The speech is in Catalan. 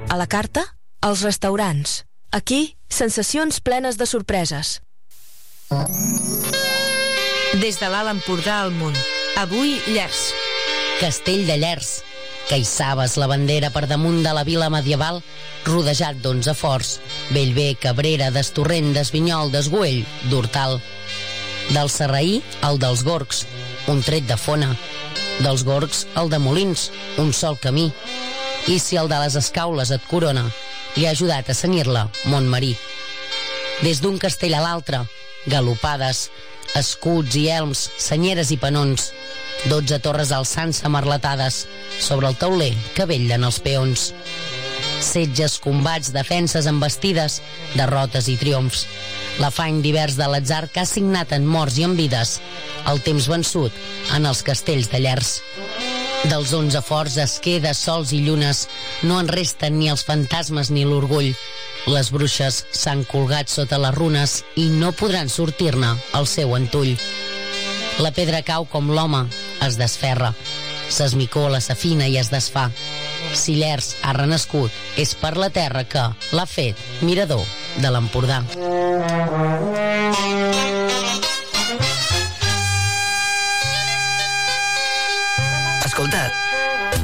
A la carta, els restaurants. Aquí, sensacions plenes de sorpreses. Des de l'Alt Empordà al munt. Avui, Llers. Castell de Llers, que hissaves la bandera per damunt de la vila medieval, rodejat d'11 forts: Bellver, Cabrera, Destorrent, Desvinyol, Desgüell, d'Hortal. Del Serraí, el dels Gorgs, un tret de Fona. Dels Gorgs, el de Molins, un sol camí. I si el de les Escaules et corona, li ha ajudat a cenyir-la Montmarí. Des d'un castell a l'altre, galopades, escuts i elms, senyeres i panons, 12 torres alçant-se amarletades sobre el tauler que vetllen els peons. Setges, combats, defenses embestides, derrotes i triomfs. L'afany divers de l'atzar que ha signat en morts i en vides el temps vençut en els castells de Llers. Dels 11 forts, esquedes, sols i llunes, no en resten ni els fantasmes ni l'orgull. Les bruixes s'han colgat sota les runes i no podran sortir-ne el seu entull. La pedra cau com l'home, es desferra, s'esmicola, s'afina i es desfà. Si Llers ha renascut, és per la terra que l'ha fet mirador de l'Empordà.